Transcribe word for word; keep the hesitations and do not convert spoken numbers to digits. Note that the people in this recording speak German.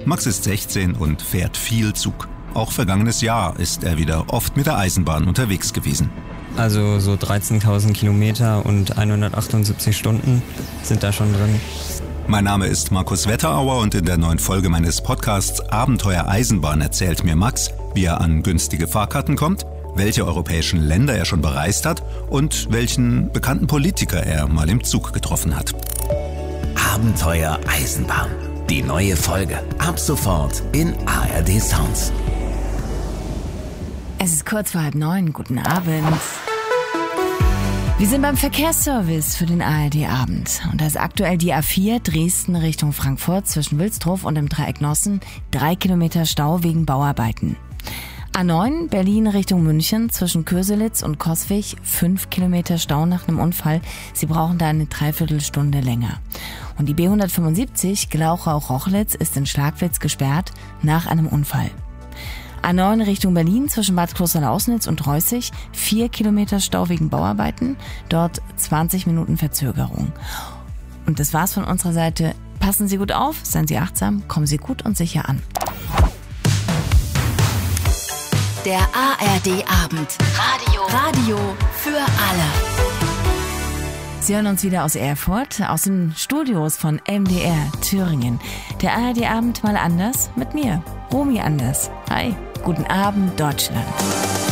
Max ist sechzehn und fährt viel Zug. Auch vergangenes Jahr ist er wieder oft mit der Eisenbahn unterwegs gewesen. Also so dreizehntausend Kilometer und hundertachtundsiebzig Stunden sind da schon drin. Mein Name ist Markus Wetterauer und in der neuen Folge meines Podcasts Abenteuer Eisenbahn erzählt mir Max, wie er an günstige Fahrkarten kommt, welche europäischen Länder er schon bereist hat und welchen bekannten Politiker er mal im Zug getroffen hat. Abenteuer Eisenbahn. Die neue Folge. Ab sofort in A R D Sounds. Es ist kurz vor halb neun. Guten Abend. Wir sind beim Verkehrsservice für den A R D-Abend. Und da ist aktuell die A vier Dresden Richtung Frankfurt zwischen Wilsdruf und dem Dreieck Nossen. Drei Kilometer Stau wegen Bauarbeiten. A neun Berlin Richtung München zwischen Köselitz und Coswig. Fünf Kilometer Stau nach einem Unfall. Sie brauchen da eine Dreiviertelstunde länger. Und die B hundertfünfundsiebzig Glauchau-Rochlitz ist in Schlagwitz gesperrt nach einem Unfall. A neun Richtung Berlin zwischen Bad Klosterlausnitz und Reußig, vier Kilometer Stau wegen Bauarbeiten, dort zwanzig Minuten Verzögerung. Und das war's von unserer Seite. Passen Sie gut auf, seien Sie achtsam, kommen Sie gut und sicher an. Der A R D-Abend. Radio. Radio für alle. Sie hören uns wieder aus Erfurt, aus den Studios von M D R Thüringen. Der A R D-Abend mal anders mit mir, Romy Anders. Hi, guten Abend Deutschland.